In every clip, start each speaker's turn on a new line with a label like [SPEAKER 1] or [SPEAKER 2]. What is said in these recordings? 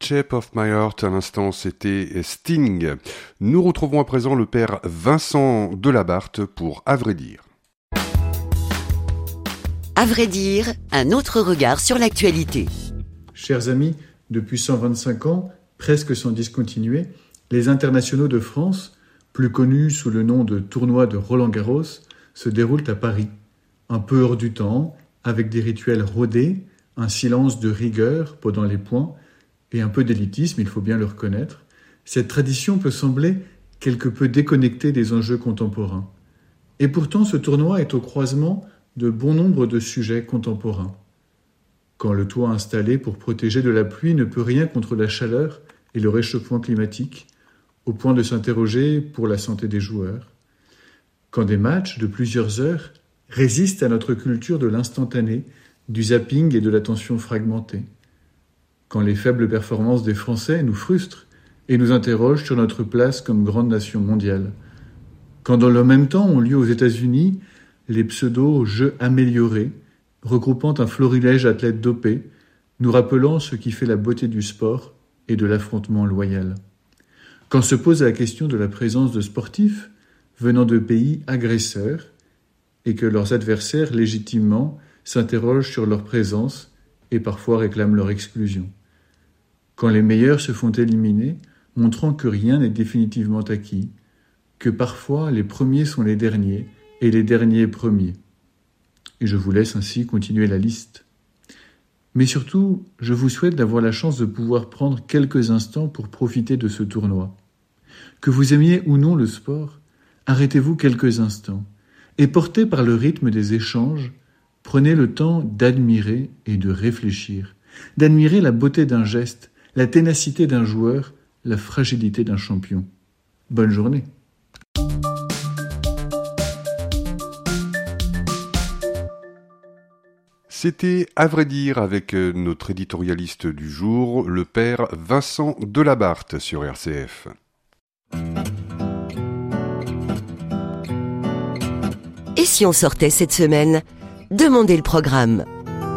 [SPEAKER 1] Shape of My Heart, à l'instant c'était Sting. Nous retrouvons à présent le père Vincent Delabarthe pour À vrai dire.
[SPEAKER 2] À vrai dire, un autre regard sur l'actualité.
[SPEAKER 3] Chers amis, depuis 125 ans, presque sans discontinuer, les internationaux de France, plus connus sous le nom de tournoi de Roland-Garros, se déroulent à Paris. Un peu hors du temps, avec des rituels rodés, un silence de rigueur pendant les points, et un peu d'élitisme, il faut bien le reconnaître, cette tradition peut sembler quelque peu déconnectée des enjeux contemporains. Et pourtant, ce tournoi est au croisement de bon nombre de sujets contemporains. Quand le toit installé pour protéger de la pluie ne peut rien contre la chaleur et le réchauffement climatique, au point de s'interroger pour la santé des joueurs. Quand des matchs de plusieurs heures résistent à notre culture de l'instantané, du zapping et de l'attention fragmentée. Quand les faibles performances des Français nous frustrent et nous interrogent sur notre place comme grande nation mondiale. Quand dans le même temps ont lieu aux États-Unis les pseudo-jeux améliorés, regroupant un florilège d'athlètes dopés, nous rappelant ce qui fait la beauté du sport et de l'affrontement loyal. Quand se pose la question de la présence de sportifs venant de pays agresseurs et que leurs adversaires légitimement s'interrogent sur leur présence et parfois réclament leur exclusion. Quand les meilleurs se font éliminer, montrant que rien n'est définitivement acquis, que parfois les premiers sont les derniers et les derniers premiers. Et je vous laisse ainsi continuer la liste. Mais surtout, je vous souhaite d'avoir la chance de pouvoir prendre quelques instants pour profiter de ce tournoi. Que vous aimiez ou non le sport, arrêtez-vous quelques instants et portés par le rythme des échanges, prenez le temps d'admirer et de réfléchir, d'admirer la beauté d'un geste, la ténacité d'un joueur, la fragilité d'un champion. Bonne journée.
[SPEAKER 1] C'était À vrai dire avec notre éditorialiste du jour, le père Vincent Delabarthe sur RCF.
[SPEAKER 2] Et si on sortait cette semaine ? Demandez le programme.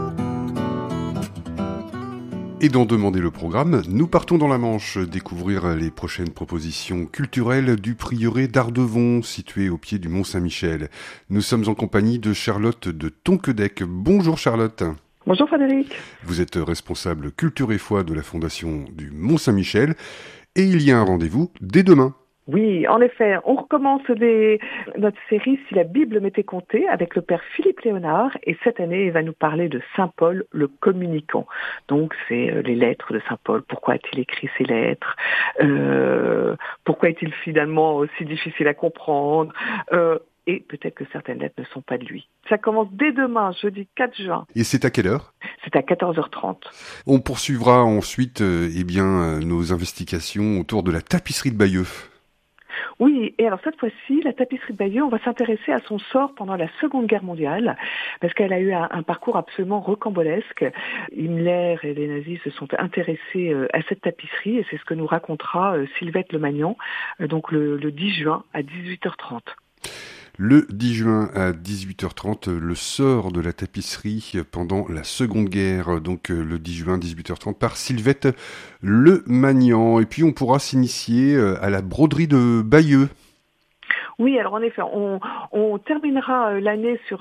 [SPEAKER 1] Et dans Demander le programme, nous partons dans la Manche découvrir les prochaines propositions culturelles du prieuré d'Ardevon, situé au pied du Mont Saint-Michel. Nous sommes en compagnie de Charlotte de Tonquedec. Bonjour Charlotte.
[SPEAKER 4] Bonjour Frédéric.
[SPEAKER 1] Vous êtes responsable culture et foi de la Fondation du Mont Saint-Michel et il y a un rendez-vous dès demain.
[SPEAKER 4] Oui, en effet, on recommence notre série « Si la Bible m'était contée » avec le père Philippe Léonard et cette année, il va nous parler de Saint Paul, le communicant. Donc, c'est les lettres de Saint Paul. Pourquoi a-t-il écrit ces lettres ? Pourquoi est-il finalement aussi difficile à comprendre ? Et peut-être que certaines lettres ne sont pas de lui. Ça commence dès demain, jeudi 4 juin.
[SPEAKER 1] Et c'est à quelle heure ?
[SPEAKER 4] C'est à 14h30.
[SPEAKER 1] On poursuivra ensuite nos investigations autour de la tapisserie de Bayeux.
[SPEAKER 4] Oui, et alors cette fois-ci, la tapisserie de Bayeux, on va s'intéresser à son sort pendant la Seconde Guerre mondiale, parce qu'elle a eu un parcours absolument rocambolesque. Himmler et les nazis se sont intéressés à cette tapisserie, et c'est ce que nous racontera Sylvette Lemagnan, donc le 10 juin à 18h30.
[SPEAKER 1] Le 10 juin à 18h30, le sort de la tapisserie pendant la Seconde Guerre, donc le 10 juin 18h30 par Sylvette Lemagnan. Et puis on pourra s'initier à la broderie de Bayeux.
[SPEAKER 4] Oui, alors en effet, on terminera l'année sur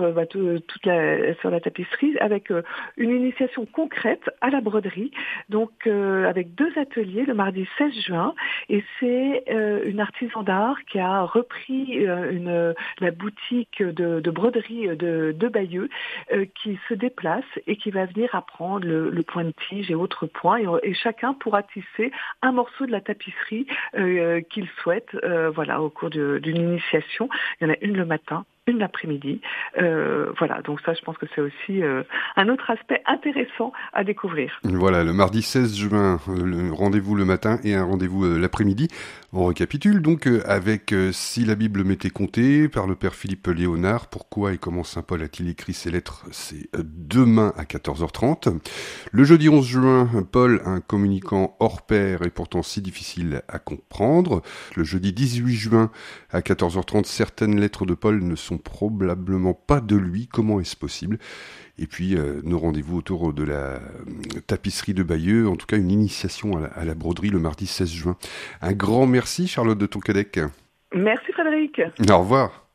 [SPEAKER 4] la tapisserie avec une initiation concrète à la broderie, donc avec 2 ateliers le mardi 16 juin, et c'est une artisan d'art qui a repris la boutique de broderie de Bayeux qui se déplace et qui va venir apprendre le point de tige et autres points, et chacun pourra tisser un morceau de la tapisserie qu'il souhaite, au cours d'une initiation. Il y en a une le matin, une l'après-midi. Donc ça, je pense que c'est aussi un autre aspect intéressant à découvrir.
[SPEAKER 1] Voilà, le mardi 16 juin, le rendez-vous le matin et un rendez-vous l'après-midi. On récapitule donc avec Si la Bible m'était contée par le père Philippe Léonard. Pourquoi et comment Saint Paul a-t-il écrit ses lettres ? C'est demain à 14h30. Le jeudi 11 juin, Paul, un communicant hors pair et pourtant si difficile à comprendre. Le jeudi 18 juin à 14h30, certaines lettres de Paul ne sont sont probablement pas de lui. Comment est-ce possible ? Et puis, nos rendez-vous autour de la tapisserie de Bayeux, en tout cas une initiation à la broderie le mardi 16 juin. Un grand merci, Charlotte de Tonquédec.
[SPEAKER 4] Merci Frédéric.
[SPEAKER 1] Au revoir.